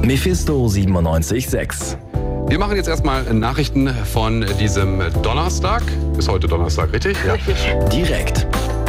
Mephisto 97.6. Wir machen jetzt erstmal Nachrichten von diesem Donnerstag. Ist heute Donnerstag, richtig? Ja. Direkt.